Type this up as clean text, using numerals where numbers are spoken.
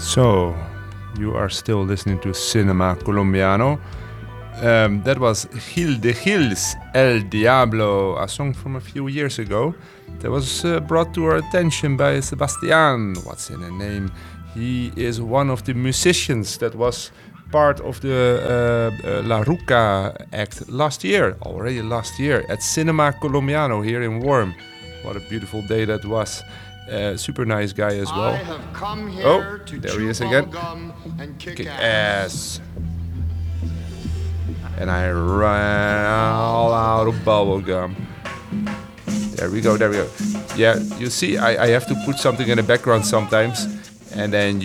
So, you are still listening to Cinema Colombiano. That was Gil de Gil's El Diablo, a song from a few years ago that was brought to our attention by Sebastian. What's in a name? He is one of the musicians that was part of the La Ruca act already last year, at Cinema Colombiano here in Worm. What a beautiful day that was. Super nice guy as well. Oh, there he is again. Kick ass. And I ran all out of bubblegum. There we go. Yeah, you see, I have to put something in the background sometimes, and then